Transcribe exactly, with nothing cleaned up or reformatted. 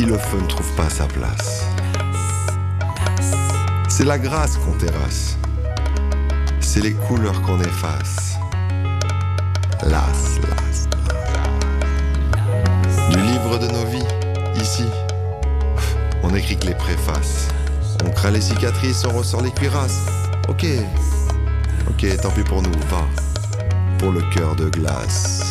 le feu ne trouve pas sa place. C'est la grâce qu'on terrasse, c'est les couleurs qu'on efface. Las, las, las. Du livre de nos vies, ici, on écrit que les préfaces. On craint les cicatrices, on ressort les cuirasses. Ok, ok, tant pis pour nous, va, pour le cœur de glace.